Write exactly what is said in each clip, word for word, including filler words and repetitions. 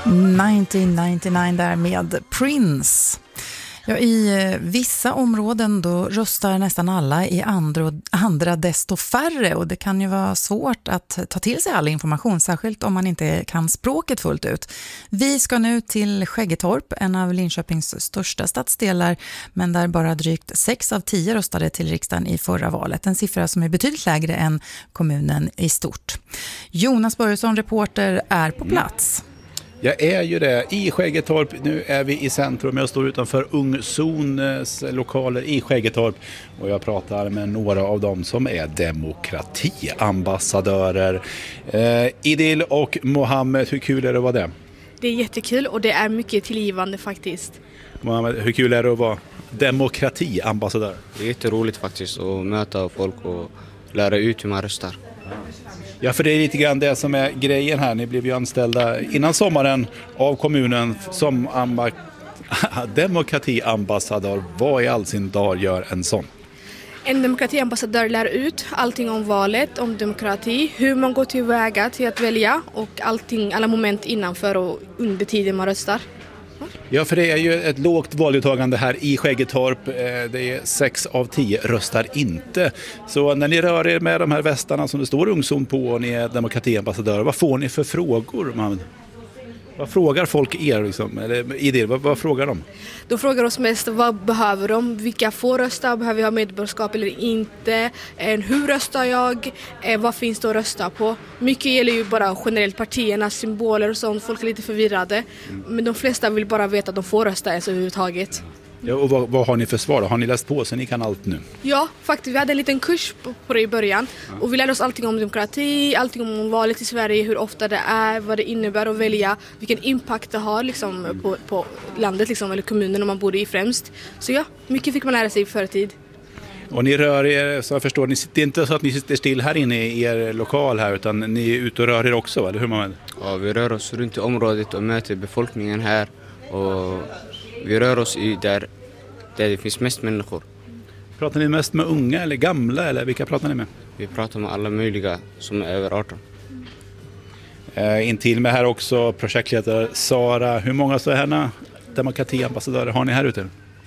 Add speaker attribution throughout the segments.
Speaker 1: nittonhundranittionio där med Prince. Ja, i vissa områden då röstar nästan alla, i andra, andra desto färre, och det kan ju vara svårt att ta till sig all information, särskilt om man inte kan språket fullt ut. Vi ska nu till Skäggetorp, en av Linköpings största stadsdelar, men där bara drygt sex av tio röstade till riksdagen i förra valet, en siffra som är betydligt lägre än kommunen i stort. Jonas Börjesson, reporter, är på plats.
Speaker 2: Jag är ju det i Skäggetorp. Nu är vi i centrum. Jag står utanför Ungzons lokaler i Skäggetorp. Och jag pratar med några av dem som är demokratiambassadörer. Eh, Idil och Mohammed, hur kul är det att vara det?
Speaker 3: Det är jättekul och det är mycket tillgivande faktiskt.
Speaker 2: Mohammed, hur kul är det att vara demokratiambassadör?
Speaker 4: Det är jätteroligt faktiskt att möta folk och lära ut hur man röstar.
Speaker 2: Ja, för det är lite grann det som är grejen här. Ni blev ju anställda innan sommaren av kommunen som amba- demokratiambassadör. Vad i all sin dag gör en sån?
Speaker 3: En demokratiambassadör lär ut allting om valet, om demokrati, hur man går tillväga till att välja och allting, alla moment innanför och under tiden man röstar.
Speaker 2: Ja, för det är ju ett lågt valdeltagande här i Skäggetorp. Det är sex av tio röstar inte. Så när ni rör er med de här västarna som det står Ungzon på och ni är demokratiambassadörer, vad får ni för frågor, man? Vad frågar folk er liksom? Eller i det, vad, vad frågar de?
Speaker 3: De frågar oss mest vad behöver de, vilka får rösta, behöver jag ha medborgarskap eller inte, hur röstar jag, vad finns det att rösta på. Mycket gäller ju bara generellt partiernas symboler och sånt, folk är lite förvirrade. Men de flesta vill bara veta att de får rösta ens överhuvudtaget.
Speaker 2: Ja, och vad, vad har ni för svar då? Har ni läst på så ni kan allt nu?
Speaker 3: Ja, faktiskt. Vi hade en liten kurs på, på det i början. Ja. Och vi lärde oss allting om demokrati, allting om valet i Sverige, hur ofta det är, vad det innebär att välja, vilken impact det har liksom, mm. på, på landet liksom, eller kommunen om man bor i främst. Så ja, mycket fick man lära sig i förtid.
Speaker 2: Och ni rör er, så jag förstår, ni, det är inte så att ni sitter still här inne i er lokal här, utan ni är ute och rör er också, eller hur man?
Speaker 4: Ja, vi rör oss runt i området och möter befolkningen här och vi rör oss i där, där det finns mest människor.
Speaker 2: Pratar ni mest med unga eller gamla, eller vilka pratar ni med?
Speaker 4: Vi pratar med alla möjliga som är över arton.
Speaker 2: Eh, intill med här också projektledare Sara. Hur många så här demokratiambassadörer har ni här ute?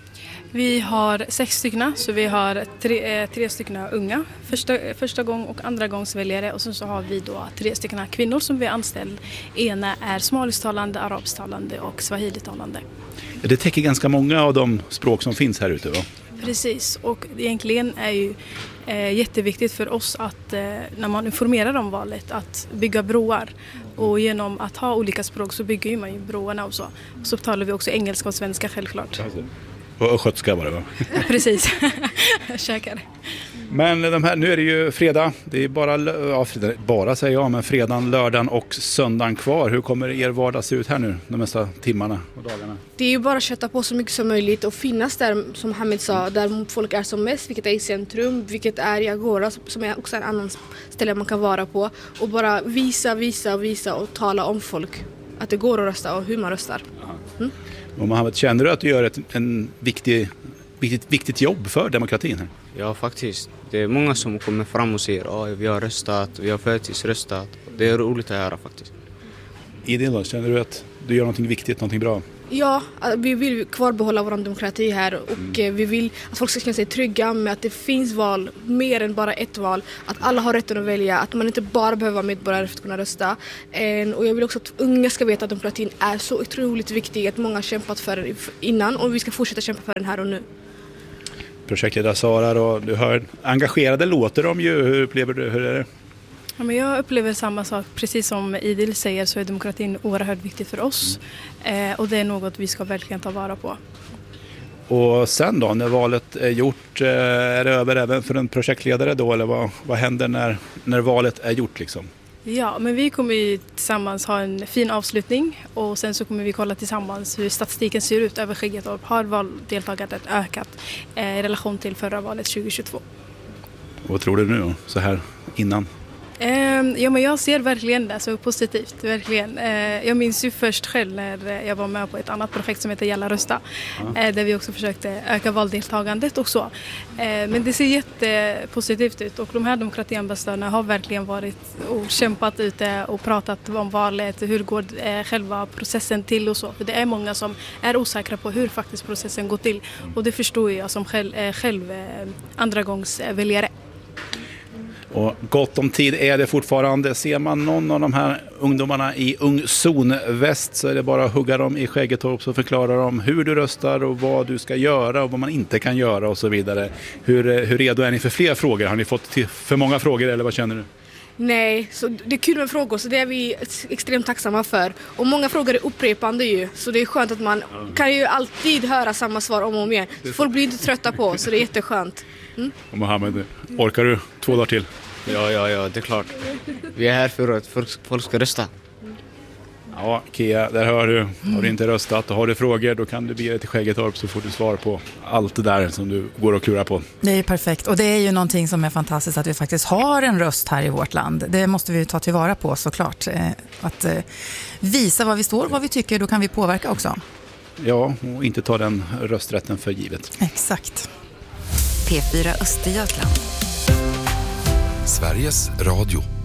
Speaker 5: Vi har sex stycken, så vi har tre, eh, tre stycken unga, första, första gång och andra gångsväljare, och sen så har vi då tre stycken kvinnor som vi anställt. Ena är somalisktalande, arabstalande och swahilitalande.
Speaker 2: Det täcker ganska många av de språk som finns här ute, va?
Speaker 5: Precis, och egentligen är ju eh, jätteviktigt för oss att eh, när man informerar om valet att bygga broar, och genom att ha olika språk så bygger man ju broarna och så. Så talar vi också engelska och svenska självklart.
Speaker 2: Och östgötska var det, va?
Speaker 5: Precis, käkar.
Speaker 2: Men de här, nu är det ju fredag, det är bara, ja, fredag, bara säger jag, men fredagen, lördagen och söndagen kvar. Hur kommer er vardag se ut här nu de mesta timmarna och dagarna?
Speaker 3: Det är ju bara att köta på så mycket som möjligt och finnas där, som Hamid sa, där folk är som mest, vilket är i centrum, vilket är i Agora, som är också en annan ställe man kan vara på. Och bara visa, visa, visa och tala om folk att det går att rösta och hur man röstar. Mm.
Speaker 2: Och Mohammed, känner du att du gör ett en viktig, viktigt, viktigt jobb för demokratin här?
Speaker 4: Ja, faktiskt. Det är många som kommer fram och säger att oh, vi har röstat, vi har förtidsröstat. Det är roligt att höra faktiskt.
Speaker 2: I din då, känner du att du gör någonting viktigt, någonting bra?
Speaker 3: Ja, vi vill kvarbehålla vår demokrati här och mm. vi vill att folk ska känna sig trygga med att det finns val, mer än bara ett val. Att alla har rätten att välja, att man inte bara behöver vara medborgare för att kunna rösta. Och jag vill också att unga ska veta att demokratin är så otroligt viktig, att många har kämpat för den innan och vi ska fortsätta kämpa för den här och nu.
Speaker 2: Projektledare Sara, då, du hör engagerade låter de ju, hur upplever du, hur är det?
Speaker 5: Ja, men jag upplever samma sak. Precis som Idil säger så är demokratin oerhört viktig för oss. Mm. Eh, och det är något vi ska verkligen ta vara på.
Speaker 2: Och sen då, när valet är gjort, eh, är det över även för en projektledare då? Eller vad, vad händer när, när valet är gjort liksom?
Speaker 5: Ja, men vi kommer ju tillsammans ha en fin avslutning. Och sen så kommer vi kolla tillsammans hur statistiken ser ut över Skäggetorp. Har valdeltagandet ökat eh, i relation till förra valet tjugohundratjugotvå?
Speaker 2: Och vad tror du nu då, så här innan
Speaker 5: Eh, ja, men jag ser verkligen det så positivt, verkligen. Eh, jag minns ju först själv när jag var med på ett annat projekt som heter Jalla rösta, ja. eh, där vi också försökte öka valdeltagandet och så. Eh, men det ser jättepositivt ut och de här demokratiambassadörerna har verkligen varit och kämpat ute och pratat om valet, hur går eh, själva processen till och så. För det är många som är osäkra på hur faktiskt processen går till och det förstår jag som själv, eh, själv eh, andra gångs eh, väljare.
Speaker 2: Och gott om tid är det fortfarande. Ser man någon av de här ungdomarna i Ung Zon-väst så är det bara att hugga dem i Skäggetorp och förklara dem hur du röstar och vad du ska göra och vad man inte kan göra och så vidare. Hur, hur redo är ni för fler frågor? Har ni fått till för många frågor eller vad känner du?
Speaker 3: Nej, så det är kul med frågor så det är vi extremt tacksamma för. Och många frågor är upprepande ju, så det är skönt att man kan ju alltid höra samma svar om och om igen. Så folk blir inte trötta på, så det är jätteskönt. Mm.
Speaker 2: Och Mohammed, orkar du två dagar till?
Speaker 4: Ja, ja, ja, det är klart. Vi är här för att folk, folk ska rösta.
Speaker 2: Ja, Kia, där hör du. Har du inte röstat och har du frågor då kan du bege dig till Skäggetorp så får du svar på allt det där som du går och klurar på.
Speaker 1: Det är perfekt och det är ju någonting som är fantastiskt att vi faktiskt har en röst här i vårt land. Det måste vi ta tillvara på såklart. Att visa vad vi står, vad vi tycker, då kan vi påverka också.
Speaker 2: Ja, och inte ta den rösträtten för givet.
Speaker 1: Exakt.
Speaker 6: P fyra Östergötland.
Speaker 7: Sveriges Radio.